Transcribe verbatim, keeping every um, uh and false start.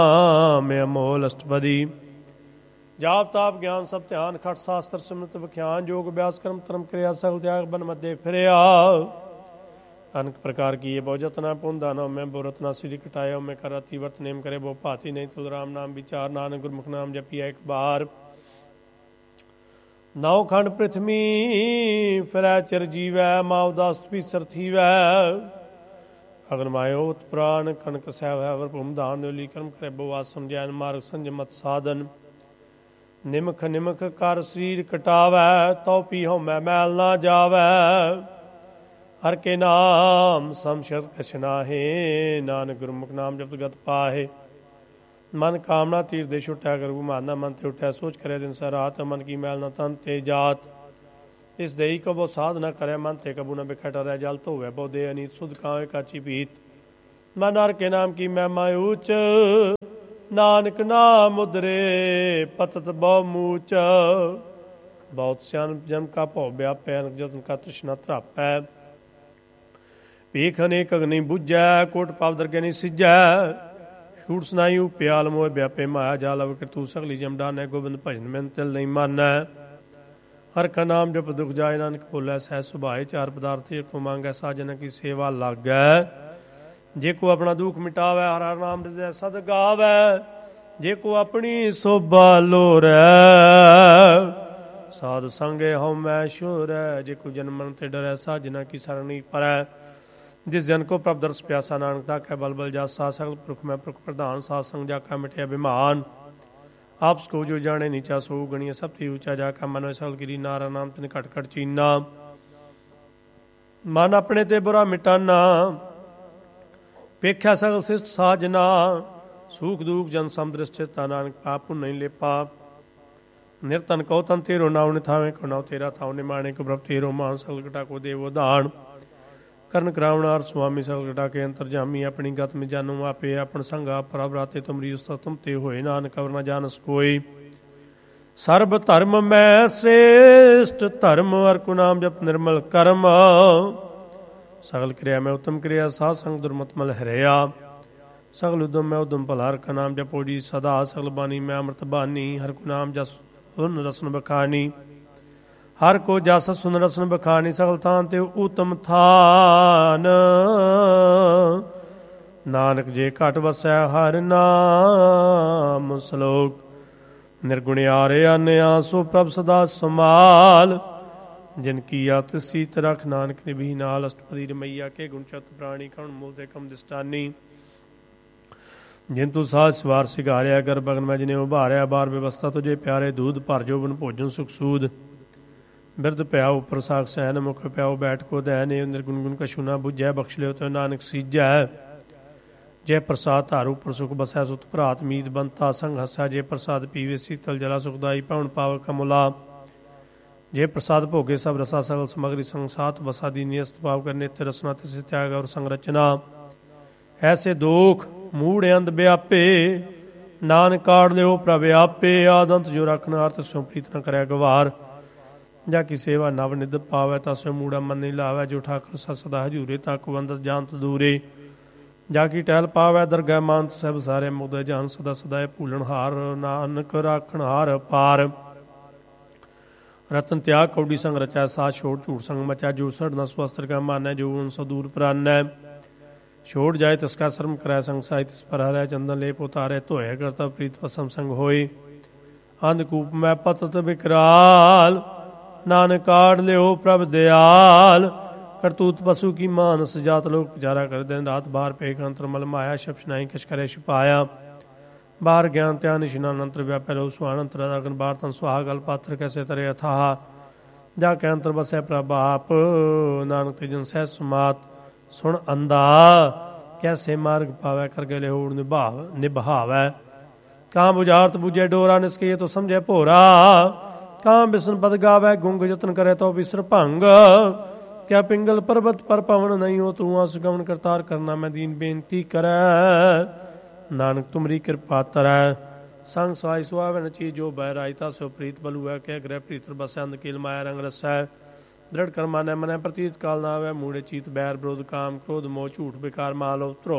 ਮੈਂ ਅਮੋਲ ਅਸ਼ਟਪਦੀ। ਜਾਪ ਤਾਪ ਗਿਆਨ ਸਭ ਧਿਆਨ ਖਟ ਸ਼ਾਸਤਰ ਸਿਮਰਤ ਵਿਖਿਆਨ ਜੋਗ ਅਭਿਆਸ ਕਰਮ ਧਰਮ ਕਿਰਿਆ ਸਗਲ ਤਿਆਗ ਬਨ ਮੱਦੇ ਫਿਰਿਆ। ਅਨਕ ਪ੍ਰਕਾਰ ਕੀ ਬਹੁ ਜਤਨਾ ਪੁੰਦਾ ਨੋ ਮੈਂ ਬੁਰਤ ਨਾ ਸਿਰੀ ਕਟਾਇਆ ਮੈਂ ਕਰਤੀ ਵਰਤ ਨੇਮ ਕਰੇ ਬਹੁ ਭਾਤੀ ਨਹੀਂ ਤੁਲ ਰਾਮ ਨਾਮ ਵਿਚਾਰ ਨਾਨਕ ਗੁਰਮੁਖ ਨਾਮ ਜਪੀਆ ਇੱਕ ਬਾਰ। ਨੌ ਖੰਡ ਪ੍ਰਿਥਵੀ ਫਿਰੈ ਚਿਰ ਜੀਵੈ ਮਾ ਉਦਾਸ ਪੀਸਰ ਥੀਵੈ। ਅਗਨ ਮਾਇਓ ਉਤ ਪ੍ਰਾਨ ਕਨਕ ਸਹਿਵੈ ਵਰ ਭੂਮ ਦਾਨ ਨਿਉਲੀ ਕਰਮ ਕਰੇ ਬਵਾਸ ਸਮਝੈਨ ਮਾਰਗ ਸੰਜਮਤ ਸਾਧਨ। ਨਿਮਖ ਨਿਮਖ ਕਰ ਸਰੀਰ ਕਟਾਵੈ ਤਉ ਪੀਹੋ ਮੈਂ ਮੈਲ ਨਾ ਜਾਵੈ। ਹਰ ਕੇ ਨਾਮ ਸਮਸ਼ਦ ਕਛ ਨਾਹੀ ਨਾਨਕ ਗੁਰਮੁਖ ਨਾਮ ਜਪਤ ਗਤ ਪਾਹੇ। ਮਨ ਕਾਮਨਾ ਤੀਰ ਦੇ ਛੁਟਿਆ ਕਰ ਗੁਮਾਨਾ ਮਨ ਤੇ ਉਠਿਆ ਸੋਚ ਕਰੇ ਦਿਨ ਸਾ ਰਾਤ। ਮਨ ਕੀ ਮੈਲ ਨਾ ਤਨ ਤੇ ਜਾਤ ਇਸ ਦੇਈ ਕਬੋ ਸਾਧ ਨਾ ਕਰੇ ਮਨ ਤੇ ਕਬੂ ਨਾ ਬਿਖਟ ਰਹਿ ਜਲ ਧੋਵੇ ਬਹੁ ਦੇ ਅਨੀਤ ਸੁਧ ਕਾਵੇ ਕਾਚੀ ਪੀਤ। ਮਨ ਹਰ ਕੇ ਨਾਮ ਕੀ ਮਹਿਮਾ ਊਚ ਨਾਨਕ ਨਾਮ ਉਦਰੇ ਪਤਤ ਬਹੁ ਮੂਚ। ਬਹੁਤ ਸਿਆਣ ਜਨ ਕਾ ਭਉ ਵਿਆਪੈ ਅਨਕ ਜਤਨ ਕਾ ਤ੍ਰਿਸ਼ਨਾ ਧਰਾਪੈ। ਭੀਖ ਅਨੇਕ ਅਗਨੀ ਬੁਝੈ ਕੋਟ ਪਾਪ ਦਰਗਹਿ ਨੀ ਸਿਜੈ। ਛੂਟ ਸੁਨਾਈ ਉਪਿਆਲ ਮੋਹ ਵਿਆਪੇ ਮਾਇਆ ਜਾਲ ਅਵ ਕਿਰਤੂ ਸਗਲੀ ਜਮਡਾਨੈ ਗੋਬਿੰਦ ਭਜਨ ਮਿਨ ਤਿਲ ਨਹੀਂ ਮਾਨੈ। ਹਰ ਕਾ ਨਾਮ ਜਪ ਦੁਖ ਜਾਏ ਨਾਨਕ ਭੁੱਲੈ ਸਹਿ ਸੁਭਾਏ। ਚਾਰ ਪਦਾਰਥ ਕੋ ਮੰਗੈ ਸਾਜਨ ਕੀ ਸੇਵਾ ਲਾਗੈ। ਜੇ ਕੋ ਆਪਣਾ ਦੁੱਖ ਮਿਟਾਵੈ ਹਰ ਹਰ ਨਾਮ ਹਿਰਦੈ ਸਦ ਗਾਵੈ। ਜੇ ਕੋ ਆਪਣੀ ਸੋਭਾ ਲੋਰੈ ਸਾਧ ਸੰਗੇ ਹਉ ਮੈਂ ਸ਼ੋਰੈ। ਜੇ ਕੋ ਜਨਮਨ ਤੇ ਡਰੈ ਸਾਜਨਾ ਕੀ ਸਰਣੀ ਪਰੈ। ਜਿਸ ਜਨ ਕੋ ਪ੍ਰਭ ਦਰਸ ਪਿਆਸਾ ਨਾਨਕ ਤਾਕੈ ਬਲ ਬਲ ਜਾਸਾ। ਸਗਲ ਪੁਰਖ ਮੈਂ ਪੁਰਖ ਪ੍ਰਧਾਨ ਸਾਧ ਸੰਗ ਜਾ ਕਾ ਮਿਟਿਆ ਬਿਮਾਨ। ਆਪਸ ਕੋ ਜੋ ਜਾਣੇ ਨੀਚਾ ਸੋ ਗਣੀਏ ਸਭ ਤੇ ਉੱਚਾ ਜਾ ਕਾ ਮਨੋ ਸਗਲ ਗਿਰੀ ਨਾਰਾ ਨਾਮ ਤਿਨ ਘਟ ਘਟ ਚੀਨਾ। ਮਨ ਆਪਣੇ ਤੇ ਬੁਰਾ ਮਿਟਾਨਾ ਵੇਖਿਆ ਸਗਲ ਸਿਸ਼ਟ ਸਾਜਨਾ। ਸੂਖ ਦੂਖ ਜਨ ਸਮਦ੍ਰਿਸ਼ਟਿਤਾ ਨਾਨਕ ਪਾਪ ਪੁੰਨ ਨਹੀਂ ਲੇਪਾ। ਨਿਰਤਨ ਕਉ ਤਨ ਤੇਰੋ ਨਾਉ ਨਿਥਾਵੇਂ ਕੋ ਨਾਉ ਤੇਰਾ ਥਾਉ ਨਿਮਾਣੇ ਕੋ ਪ੍ਰਭ ਤੇਰੋ ਮਾਨ ਸਗਲ ਘਟਾ ਕੋ ਦੇਵੋ ਦਾਨ। ਕਰਨ ਕਰਾਵਣਾਰ ਸੁਆਮੀ ਸਗਲ ਘਟਾ ਕੇ ਅੰਤਰ ਜਾਮੀ। ਆਪਣੀ ਗਤ ਮਿ ਜਾਨੂ ਆਪੇ ਆਪਨ ਸੰਗਾ ਪ੍ਰਭ ਰਾਤੇ ਤੁਮਰੀ ਉਸਤਤ ਤੁਮ ਤੇ ਹੋਏ ਨਾਨਕ ਅਵਰ ਨਾ ਜਾਨਸ ਕੋਈ। ਸਰਬ ਧਰਮ ਮੈਂ ਸ੍ਰੇਸ਼ਟ ਧਰਮ ਹਰਿ ਕੋ ਨਾਮ ਜਪ ਨਿਰਮਲ ਕਰਮ। ਸਗਲ ਕਿਰਿਆ ਮੈਂ ਉਤਮ ਕਿਰਿਆ ਸਾਧ ਸੰਗ ਦੁਰਮਤ ਮਲ ਹਰਿਆ। ਸਗਲ ਉਦਮ ਮੈਂ ਉਦਮ ਭਲਾ ਹਰਿ ਕਾ ਨਾਮ ਜਪੋ ਜੀ ਸਦਾ। ਸਗਲ ਬਾਣੀ ਮੈਂ ਅੰਮ੍ਰਿਤ ਬਾਣੀ ਹਰਿ ਕੋ ਨਾਮ ਜਸ ਸੁਨ ਰਸਨ ਬਖਾਨੀ। ਹਰ ਕੋ ਜਸ ਸੁਨ ਰਸਨ ਬਖਾਨੀ ਸਗਲ ਥਾਨ ਤੇ ਉਤਮ ਥਾਨ। ਨਾਨਕ ਜੇ ਘਟ ਵਸੈ ਹਰਿ ਨਾਮ ਸਲੋਕ। ਨਿਰਗੁਣਿਆਰੇ ਆਨਿਆ ਸੋ ਪ੍ਰਭ ਸਦਾ ਸਮਾਲ। ਜਿਨ ਕੀਆ ਤਿਸ ਸੀਤ ਰਖ ਨਾਨਕ ਨਿਭੀ ਨਾਲ। ਅਸ਼ਟਪਦੀ ਰਮਈਆ ਕੇ ਗੁਣ ਚਤ ਪ੍ਰਾਣੀ ਕਣ ਮੂਲ ਤੇ ਕਮ ਦਿਸਟਾਨੀ। ਜਿਨ ਤੂੰ ਸਾਜ ਸਵਾਰ ਸਿਗਾਰਿਆ ਗਰ ਬਗਨ ਮੈਂ ਜਿਨੇ ਉਭਾਰਿਆ। ਬਾਰ ਵਿਵਸਥਾ ਤੁਝੇ ਪਿਆਰੇ ਦੂਧ ਭਰ ਜੋਬਨ ਭੋਜਨ ਸੁਖ ਸੂਦ। ਬਿਰਧ ਪਿਆ ਉਪਰ ਸਾਖ ਸੈਨ ਮੁਖ ਪਿਆਉ ਬੈਠ ਕੋ ਦੈ। ਨੇ ਨਿਰਗੁਣ ਗੁਣ ਕਛੂ ਨਾ ਬੁਝੈ ਬਖਸ਼ ਲਿਓ ਤੇ ਨਾਨਕ ਸੀਜੈ। ਜੇ ਪ੍ਰਸਾਦ ਧਾਰ ਉਪਰ ਸੁਖ ਬਸੈ ਸੁਤ ਭਰਾਤ ਮੀਤ ਬੰਤਾ ਸੰਗ ਹਸੈ। ਜੇ ਪ੍ਰਸਾਦ ਪੀਵੇ ਸੀਤਲ ਜਲਾ ਸੁਖਦਾਈ ਪਵਨ ਪਾਵਕ ਕਮੁਲਾ। ਜੇ ਪ੍ਰਸਾਦ ਭੋਗੇ ਸਭ ਰਸਾ ਸਗਲ ਸਮਗਰੀ ਸੰਗ ਸਾਤ ਬਸਾ ਦੀਨੀ ਅਸਤ ਭਾਵ ਕਰਨੇ ਤੇ ਰਸਨਾ ਤਿਸ ਤਿਆਗ ਔਰ ਸੰਗ ਰਚਨਾ। ਐਸੇ ਦੋਖ ਮੂੜ ਅੰਧ ਵਿਆਪੇ ਨਾਨਕ ਕਾੜ ਲਿਓ ਪ੍ਰਭ ਆਪੇ। ਆਦੰਤ ਜੋ ਰਖਨਾ ਤਿਸੋਂ ਪ੍ਰੀਤ ਨ ਕਰਿਆ ਗਵਾਰ। ਜਾਂ ਕੀ ਸੇਵਾ ਨਵ ਨਿਧ ਪਾਵੈ ਤਸੋਂ ਮੂੜਾ ਮਨ ਨਹੀਂ ਲਾਵੈ। ਜੋ ਠਾਕਰ ਸਦਾ ਸਦਾ ਹਜੂਰੇ ਤਾਂ ਕੁਵੰਦਤ ਜਾਨਤ ਦੂਰੇ। ਜਾ ਕੀ ਟਹਿਲ ਪਾਵੈ ਦਰਗਹਿ ਮਾਨਤ ਸਭ ਸਾਰੇ ਮੁਗਦ ਜਾਨ ਸਦਾ ਸਦਾ ਭੂਲਣ ਹਾਰ। ਨਾਨਕ ਰਾਖਣ ਹਾਰ ਪਾਰ। ਰਤਨ ਤਿਆਗ ਕੌਡੀ ਸੰਗ ਰਚੈ ਸਾਥ ਛੋੜ ਝੂਠ ਸੰਗ ਮਚੈ। ਜੋ ਸੜ ਨ ਸਵਸਤਰ ਕਾ ਮਾਨੈ ਜੋ ਉਨ ਸੋ ਦੂਰ ਪ੍ਰਾਨੈ। ਛੋੜ ਜਾਏ ਤਿਸਕਾ ਸ਼ਰਮ ਕਰੈ ਸੰਗ ਸਾਹਿ ਤਿਸ ਪਰ ਹਰੈ। ਚੰਦਨ ਲੇਪ ਉਤਾਰੈ ਧੋਏ ਕਰਤਾ ਪ੍ਰੀਤ ਪਸਮ ਸੰਗ ਹੋਏ। ਅੰਧਕੂਪ ਮੈਂ ਪਤਤ ਵਿਕਰਾਲ ਨਾਨਕ ਕਾੜ ਲਿਓ ਪ੍ਰਭ ਦਿਆਲ। ਕਰਤੂਤ ਪਸੂ ਕੀ ਮਾਨਸ ਜਾਤ ਲੋਕ ਪੁਜਾਰਾ ਕਰ ਦਿਨ ਰਾਤ ਬਾਹਰ ਪੇਖ ਅੰਤਰ ਮਲ ਮਾਇਆ। ਸ਼ਪਸ਼ ਨਾਹੀ ਕਛ ਕਰੇ ਛੁਪਾਇਆ। ਬਾਹਰ ਗਿਆਨ ਧਿਆਨ ਇਸ਼ਨਾਨ ਅੰਤਰ ਵਿਆਪੈ ਲੋ ਸੁਹਾਣ ਅੰਤਰ ਅਗਨ ਬਾਹਰ ਤਨ ਸੁਹਾਗ ਗਲ ਪਾਤਰ ਕੈਸੇ ਤਰੇ ਅਥਾਹ। ਜਾ ਕੇ ਅੰਤਰ ਬਸੈ ਪ੍ਰਭ ਆਪ ਨਾਨਕ ਤੇ ਜਨ ਸਹਿ ਸਮਾਤ। ਸੁਣ ਅੰਦਾ ਕੈਸੇ ਮਾਰਗ ਪਾਵੈ ਕਰ ਗਲੇ ਹੋੜ ਨਿਭਾਵ ਨਿਭਾਵੈ। ਕਾਂ ਬੁਝਾਰਤ ਬੁਝੇ ਡੋਰਾ ਨਿਸਕੇ ਤੋ ਸਮਝੇ ਭੋਰਾ। ਕਾਂ ਬਿਸਨ ਪਦ ਗਾਵੈ ਗੁੰਗ ਯਤਨ ਕਰੇ ਤੋ ਬਿਸਰ ਭੰਗ। ਕਿਆ ਪਿੰਗਲ ਪਰਬਤ ਪਰ ਪਵਨ ਨਹੀਂ ਹੋ ਤੂੰ ਆਸ ਗਮਨ ਕਰਤਾਰ ਕਰਨਾ ਮੈਂ ਦੀਨ ਬੇਨਤੀ ਕਰੈ। ਨਾਨਕ ਤੁਮਰੀ ਕਿਰਪਾ ਤਰੈ ਸੰਗ ਸਹਾਈ ਸੁਹਾਵਨ ਚੀਜ਼ ਜੋ ਬਹਿ ਰਾਇਤਾ ਸੋ ਪ੍ਰੀਤ ਬਲੂਐ। ਕਹਿ ਗ੍ਰਹਿ ਪ੍ਰੀਤਰ ਬਸੈ ਅੰਧ ਕੀਲ ਮਾਇਆ ਰੰਗ ਰਸੈ। ਦ੍ਰਿੜ ਕਰਮਾਨੈ ਮਨੈ ਪ੍ਰਤੀਤ ਕਾਲ ਨਾ ਆਵੈ। ਮੂੜੇ ਚੀਤ ਬੈਰ ਵਿਰੋਧ ਕਾਮ ਕ੍ਰੋਧ ਮੋਹ ਝੂਠ ਬੇਕਾਰ ਮਾਲੋ ਧਰੋ।